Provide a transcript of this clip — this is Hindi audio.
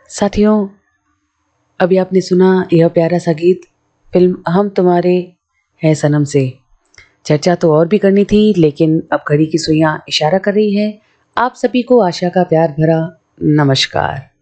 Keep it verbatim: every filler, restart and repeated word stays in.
साथियों, अभी आपने सुना यह प्यारा सा गीत फिल्म हम तुम्हारे हैं सनम से। चर्चा तो और भी करनी थी, लेकिन अब घड़ी की सुइयां इशारा कर रही है। आप सभी को आशा का प्यार भरा नमस्कार।